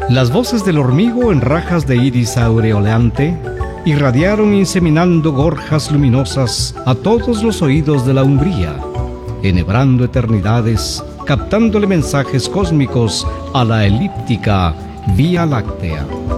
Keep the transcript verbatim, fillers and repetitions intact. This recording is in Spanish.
Las voces del hormigo en rajas de iris aureolante irradiaron inseminando gorjas luminosas a todos los oídos de la umbría, enhebrando eternidades, captándole mensajes cósmicos a la elíptica Vía Láctea.